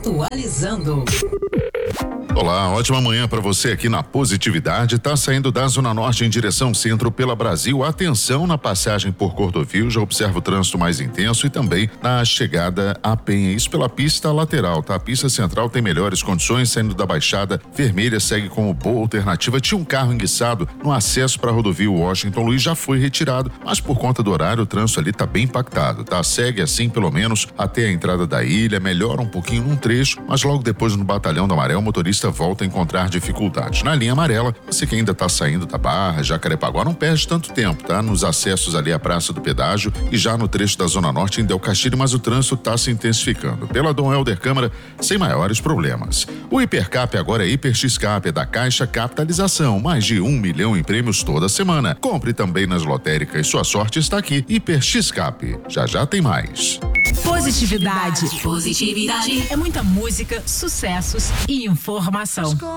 Atualizando. Olá, ótima manhã para você aqui na Positividade. Tá saindo da Zona Norte em direção centro pela Brasil. Atenção na passagem por Cordovil, já observa o trânsito mais intenso e também na chegada à Penha. Isso pela pista lateral, tá? A pista central tem melhores condições, saindo da Baixada Vermelha, segue como boa alternativa. Tinha um carro enguiçado no acesso para a rodovia Washington Luiz, já foi retirado, mas por conta do horário o trânsito ali tá bem impactado, tá? Segue assim pelo menos até a entrada da ilha, melhora um pouquinho num trecho, mas logo depois no Batalhão da Maré o motorista volta a encontrar dificuldades. Na linha amarela, você que ainda está saindo da Barra, Jacarepaguá, não perde tanto tempo, tá? Nos acessos ali à Praça do Pedágio e já no trecho da Zona Norte em Del Castilho, mas o trânsito está se intensificando. Pela Dom Helder Câmara, sem maiores problemas. O Hipercap agora é Hiper X-Cap, da Caixa Capitalização, mais de 1 milhão em prêmios toda semana. Compre também nas lotéricas, sua sorte está aqui. Hiper X-Cap, já tem mais. Positividade. É muita música, sucessos e informação.